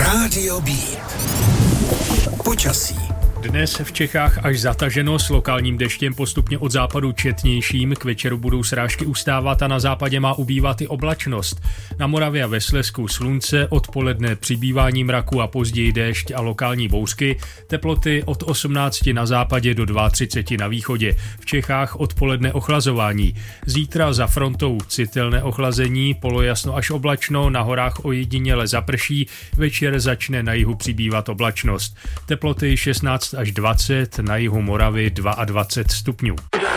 Rádio B. Počasí. Dnes v Čechách až zataženo, s lokálním deštěm postupně od západu četnějším. K večeru budou srážky ustávat a na západě má ubývat i oblačnost. Na Moravě a ve Slezsku slunce, odpoledne přibývání mraku a později déšť a lokální bouřky. Teploty od 18 na západě do 32 na východě. V Čechách odpoledne ochlazování. Zítra za frontou citelné ochlazení, polojasno až oblačno, na horách ojediněle zaprší, večer začne na jihu přibývat oblačnost. Teploty 16 až 20, na jihu Moravy 22 stupňů.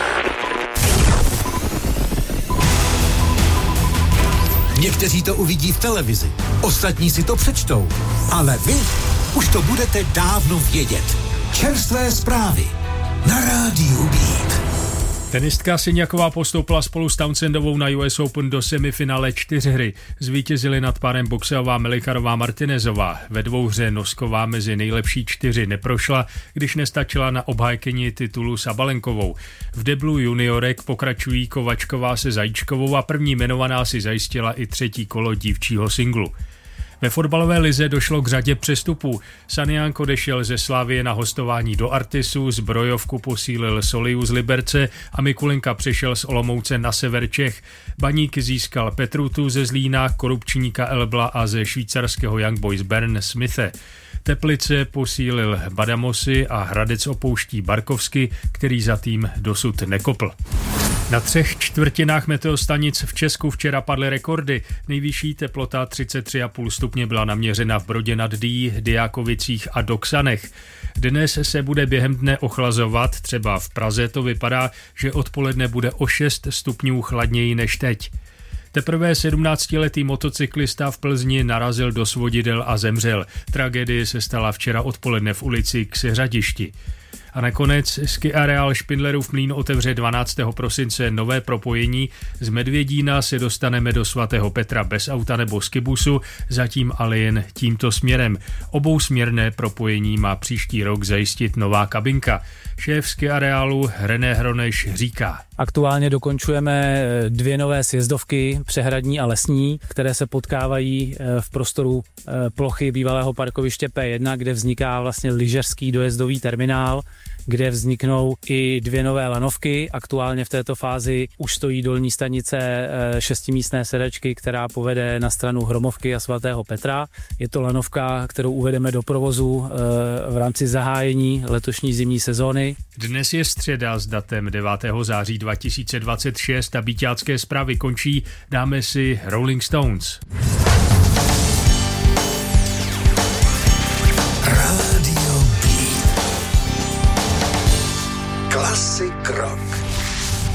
Někteří to uvidí v televizi, ostatní si to přečtou, ale vy už to budete dávno vědět. Čerstvé zprávy na Rádiu Beat. Tenistka Siniaková postoupila spolu s Townsendovou na US Open do semifinále 4 hry. Zvítězili nad párem Boxeová, Melikarová, Martinezová. Ve dvouhře Nosková mezi nejlepší 4 neprošla, když nestačila na obhájkyni titulu Sabalenkovou. V deblu juniorek pokračují Kovačková se Zajíčkovou a první jmenovaná si zajistila i 3. kolo dívčího singlu. Ve fotbalové lize došlo k řadě přestupů. Saniank odešel ze Slavie na hostování do Artisu, Zbrojovku posílil Soliu z Liberce a Mikulinka přešel z Olomouce na sever Čech. Baník získal Petrutu ze Zlína, korupčníka Elbla a ze švýcarského Young Boys Bern Smithe. Teplice posílil Badamosy a Hradec opouští Barkovsky, který za tým dosud nekopl. Na 3/4 meteostanic v Česku včera padly rekordy. Nejvyšší teplota 33,5 stupně byla naměřena v Brodě nad Dý, Diákovicích a Doksanech. Dnes se bude během dne ochlazovat, třeba v Praze to vypadá, že odpoledne bude o 6 stupňů chladněji než teď. Teprve 17letý motocyklista v Plzni narazil do svodidel a zemřel. Tragédie se stala včera odpoledne v ulici k Seřadišti. A nakonec ski areál Špindlerův Mlýn otevře 12. prosince nové propojení. Z Medvědína se dostaneme do svatého Petra bez auta nebo skibusu, zatím ale jen tímto směrem. Obousměrné propojení má příští rok zajistit nová kabinka. Šéf ski areálu René Hroneš říká. Aktuálně dokončujeme 2 nové sjezdovky, přehradní a lesní, které se potkávají v prostoru plochy bývalého parkoviště P1, kde vzniká vlastně lyžařský dojezdový terminál, kde vzniknou i 2 nové lanovky. Aktuálně v této fázi už stojí dolní stanice 6místné sedačky, která povede na stranu Hromovky a svatého Petra. Je to lanovka, kterou uvedeme do provozu v rámci zahájení letošní zimní sezóny. Dnes je středa s datem 9. září 2026 a Bíťácké zprávy končí. Dáme si Rolling Stones. Rádio B. Classic rock.